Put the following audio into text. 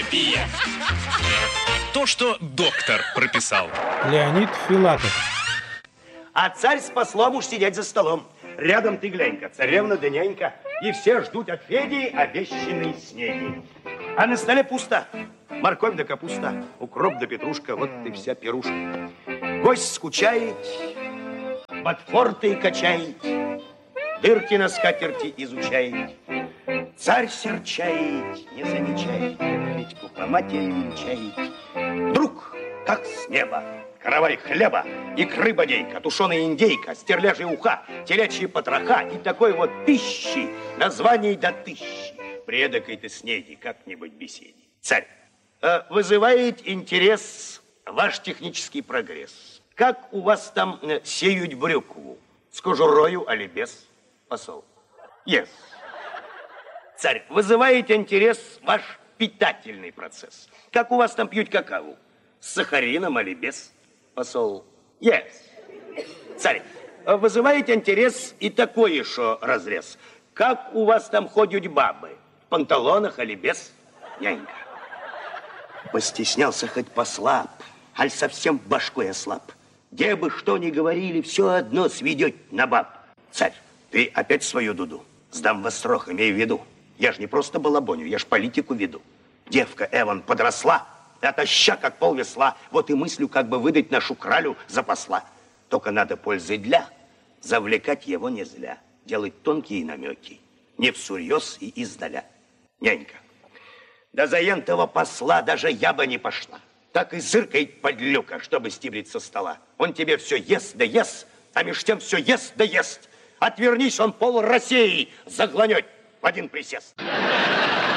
терапия. То, что доктор прописал. Леонид Филатов. А царь с послом уж сидеть за столом. Рядом ты глянь-ка, царевна да нянька. И все ждут от Феди обещанной снеди. А на столе пусто. Морковь да капуста, укроп да петрушка, вот и вся пирушка. Гость скучает, ботфорты качает, дырки на скатерти изучает. Царь серчает, не замечает, Федьку по матери венчает. Вдруг, как с неба, каравай хлеба, икры бодейка, тушеная индейка, стерляжья уха, телячьи потроха и такой вот пищи, названий до тысячи. При эдакой-то снеди как-нибудь беседе. Царь, вызывает интерес ваш технический прогресс. Как у вас там сеют брюкву? С кожурою, али без? Посол. Yes. Царь, вызывает интерес ваш питательный процесс. Как у вас там пьют какао? С сахарином, али без? Посол. Yes. Царь, вызывает интерес и такой еще разрез. Как у вас там ходят бабы? В панталонах, али без? Нянька. Постеснялся хоть послаб, аль совсем башкой ослаб. Где бы что ни говорили, все одно сведет на баб. Царь, ты опять свою дуду. Сдам вас строг, имей в виду. Я ж не просто балабоню, я ж политику веду. Девка Эван подросла, отоща, как полвесла. Вот и мыслю, как бы выдать нашу кралю за посла. Только надо пользы для, завлекать его не зря. Делать тонкие намеки, не всерьез и издаля. Нянька, да за ентого посла даже я бы не пошла. Так и зыркает подлюка, чтобы стибрить со стола. Он тебе все ест да ест, а меж тем все ест да ест. Отвернись, он пол России загланет в один присест.